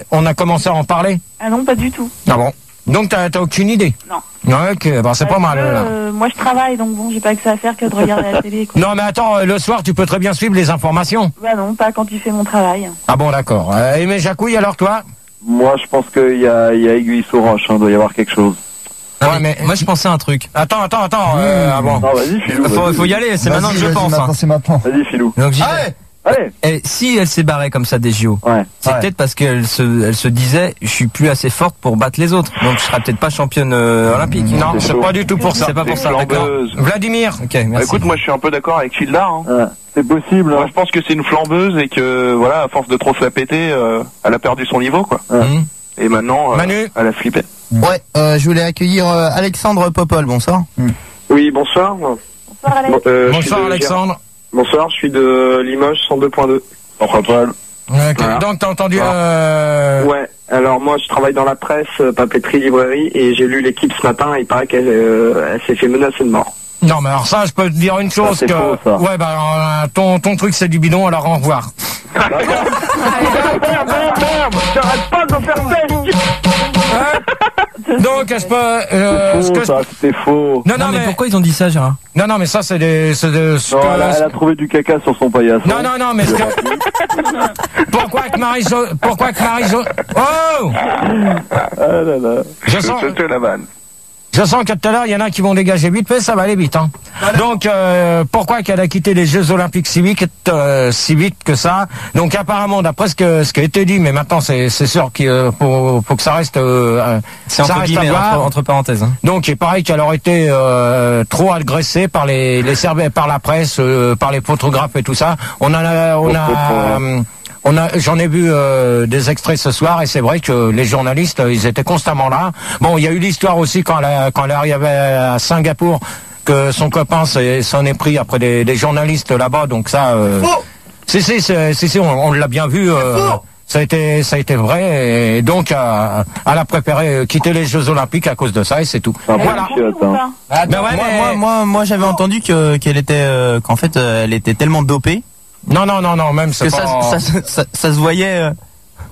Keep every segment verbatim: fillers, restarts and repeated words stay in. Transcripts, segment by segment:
on a commencé à en parler? Ah non, pas du tout. Ah bon? Donc t'as aucune idée? Non. Ok, bon, c'est pas mal. Que, là. euh, moi je travaille, donc bon, j'ai pas que ça à faire que de regarder la télé. Quoi. Non mais attends, le soir tu peux très bien suivre les informations. Bah non, pas quand tu fais mon travail. Ah bon, d'accord. Euh, Aimé Jacouille, alors toi? Moi, je pense qu'il y a, il y a aiguille sous roche, hein, doit y avoir quelque chose. Ouais, mais Moi, je pensais à un truc. attends, attends, attends. Euh, ah bon. Non, vas-y, Filou. Faut, vas-y. faut y aller, c'est maintenant que je Vas-y, pense. maintenant, hein. c'est maintenant. Vas-y, Filou. Donc, j'y vais. Allez. Allez. Et si elle s'est barrée comme ça des J O, Ouais. c'est Ouais. peut-être parce qu'elle se, elle se disait, je suis plus assez forte pour battre les autres. Donc, je serai peut-être pas championne euh, olympique. Non, c'est c'est chaud. pas du tout pour ça. C'est pas pour C'est ça, d'accord. flambeuse. Vladimir. Ok, merci. Bah, écoute, moi je suis un peu d'accord avec Gilda. Hein. Ouais. C'est possible, Moi hein. je pense que c'est une flambeuse et que voilà, à force de trop se la péter, euh, elle a perdu son niveau quoi. Hum. Et maintenant, euh, Manu. elle a flippé. Ouais, euh, je voulais accueillir euh, Alexandre Popol, bonsoir. Oui, bonsoir. Bonsoir Alex. Bon, euh, je suis Bonsoir de Alexandre. Gérard. Bonsoir, je suis de Limoges cent deux point deux. Pourquoi pas? Ok, Voilà. donc t'as entendu Voilà. euh... Ouais, alors moi je travaille dans la presse, euh, papeterie, librairie, et j'ai lu l'équipe ce matin, il paraît qu'elle euh, elle s'est fait menacer de mort. Non mais alors ça, je peux te dire une chose c'est que... faux, ça. Ouais, bah euh, ton, ton truc c'est du bidon, alors au revoir. Merde, merde, merde, j'arrête pas de faire pêche. Donc, est-ce pas... Euh, ce C'est que faux, je- ça, c'était faux. Non, Non, non, mais, mais... pourquoi ils ont dit ça, Gérard? Non, non, mais ça, c'est des... c'est des- ce Non, que- elle a, elle a trouvé du caca sur son paillasson. Non, non, non, mais ce que... Pourquoi que Marie-Jo... Pourquoi que Marie-Jo... Oh Ah là là. Je Je sens... te la vanne. Je sens que tout à l'heure, il y en a qui vont dégager vite fait, ça va aller vite. Hein. Donc, euh, pourquoi qu'elle a quitté les Jeux Olympiques si vite, euh, si vite que ça? Donc, apparemment, d'après ce, que, ce qui a été dit, mais maintenant, c'est sûr qu'il euh, faut, faut que ça reste... Euh, C'est ça entre reste à guillemets, voir. entre, entre parenthèses. Hein. Donc, il paraît qu'elle aurait été euh, trop agressée par les, les Serbes, par la presse, euh, par les photographes et tout ça. On a... On a euh, On a, j'en ai vu euh, des extraits ce soir et c'est vrai que les journalistes, euh, ils étaient constamment là. Bon, il y a eu l'histoire aussi quand elle, a- quand elle est arrivée à Singapour que son copain s'est- s'en est pris après des, des journalistes là-bas. Donc ça, euh, si si c'est- si si, on, on l'a bien vu. Euh, ça a été ça a été vrai et donc euh, elle a préféré quitter les Jeux Olympiques à cause de ça et c'est tout. C'est un Elle peu a une compris chiotte, ou hein. pas Ben ouais, moi, mais- moi, moi, moi, j'avais entendu que qu'elle était, euh, qu'en fait, euh, elle était tellement dopée Non non non non même que c'est ça, pas... ça, ça, ça, ça se voyait. euh,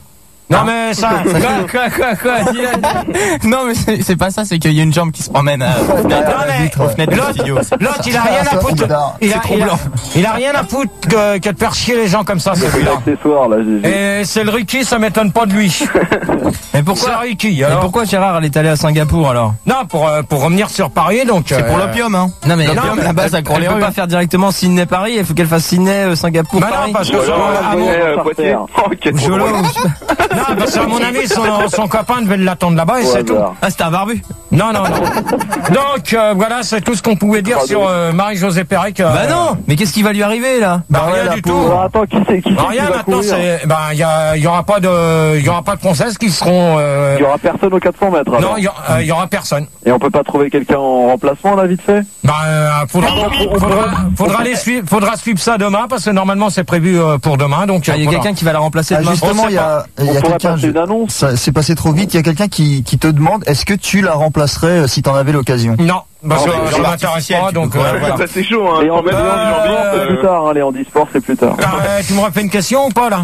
Non mais ça... Quoi, quoi, quoi, dis-le. Non, mais c'est c'est pas ça, c'est qu'il y a une jambe qui se promène à, aux fenêtres, Non, mais aux fenêtres du l'autre, studio. l'autre, il a rien à foutre. Il a, C'est trop il a- blanc. il a rien à foutre que, que de faire chier les gens comme ça, C'est celui-là. l'accessoire, là, j'ai vu. Et c'est le Ricky, ça m'étonne pas de lui. Mais C'est pourquoi, Ricky, mais alors. pourquoi Gérard, elle est allée à Singapour alors? Non, pour, euh, pour revenir sur Paris, donc. C'est pour l'opium, hein. Non, mais, L'opium, mais à la base, elle, ça court elle les peut rues. pas faire directement Sydney-Paris, il faut qu'elle fasse Sydney-Singapour. Bah non, Paris. parce que Ou son, alors, à mon- elle par euh, Poitiers. terre. Oh, quel trop Jolo. drôle. non, parce qu'à mon avis, son, son copain devait l'attendre là-bas et Au c'est tout. hasard. Ah, c'était un barbu. Non, non, non. Donc, euh, voilà, c'est tout ce qu'on pouvait dire sur euh, Marie-Josée Pérec. euh, Bah non, mais qu'est-ce qui va lui arriver là? Bah, Ouais, rien la du pauvre. tout. Alors, attends, qui c'est qui, c'est Bah, qui rien va maintenant, courir? c'est, ben, il y a, il y aura pas de, il y aura pas de princesses qui seront, euh, Il y aura personne aux quatre cents mètres. non, alors. il y, aura- euh, il y aura personne. Et on peut pas trouver quelqu'un en remplacement, là, vite fait? Bah, euh, faudra, faudra, faudra, les suivre, faudra suivre ça demain parce que normalement c'est prévu euh, pour demain. Donc Ah, il y a faudra- quelqu'un qui va la remplacer Ah, demain. justement, On sait il y a, il y On a pourrait quelqu'un. passer une annonce. Ça c'est passé trop vite. Il y a quelqu'un qui, qui te demande est-ce que tu la remplacerais euh, si t'en avais l'occasion? Non, parce que Non, mais ça c'est m'intéresse artificiel, pas. tu Donc peux euh, courir. Ça c'est chaud, hein. Et en Faut mettre fait, dans euh, une ambiance, c'est euh, plus tard, hein, les handisports, c'est plus tard. ah, euh, tu me refais une question ou pas là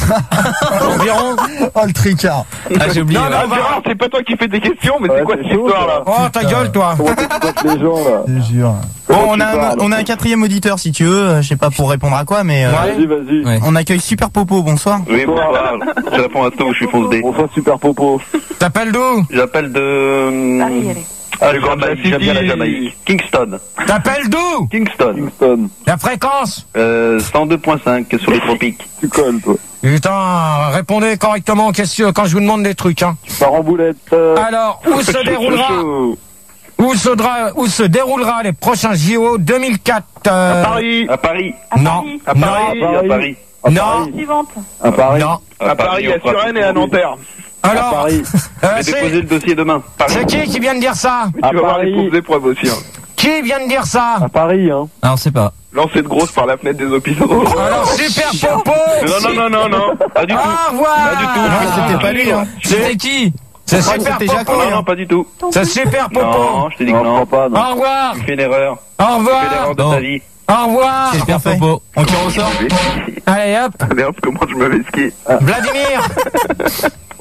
Environ. Oh le tricard. Ah, j'ai oublié. Non, ouais. mais Ah, on va- Gérard, c'est pas toi qui fais des questions, mais Ouais, c'est quoi c'est cette chaud, histoire là? Oh ta gueule toi. Comment tu bottes les gens, là? Je te jure. Bon, Comment on tu a, un, parles on a un quatrième auditeur, si tu veux. euh, Je sais pas pour répondre à quoi, mais euh, Vas-y, vas-y. Ouais. on accueille Super Popo. Bonsoir. Oui, bonsoir. Je réponds à tout, je suis fonce D. Bonsoir, Super Popo. T'appelles d'où J'appelle de... Paris, elle est. Ah, le Grand Jamaïque, j'aime bien la Jamaïque. Kingston. T'appelles d'où Kingston. Kingston. La fréquence. Euh, cent deux point cinq sur les tropiques. Tu colles, toi. Putain, répondez correctement aux questions quand je vous demande des trucs. Hein. Tu pars en boulette. euh, Alors, où se déroulera, où se, dra- où se déroulera les prochains J O deux mille quatre euh, Paris. À Paris. À Non. Paris. À Non. Paris. À À Paris. à Non. Paris. Suivante. À Paris. Non. À Paris, à Suresnes et à Nanterre. À Alors, Paris. euh, Je vais déposer c'est le dossier demain. Paris. c'est qui qui vient de dire ça À Tu vas voir les Paris. pauvres épreuves aussi. Hein. Qui vient de dire ça À Paris, hein. Ah, on sait pas. Lancé de grosse par la fenêtre des hôpitaux. Alors, super popo. Non, non, non, non, non. Pas du tout. Au revoir. Pas du tout. Ah, c'était pas lui, hein. C'est qui C'est crois que super c'était Jacques, popo. Non, non, pas du tout. C'est super popo. Non, je t'ai dit que Non, je non. crois pas, non. Au revoir. Tu fais une erreur. Au Tu fais revoir. l'erreur de Non. ta vie. Au revoir. C'est Super Popo. On tire au sort. Allez hop. Allez hop, comment je me vais skier. Vladimir.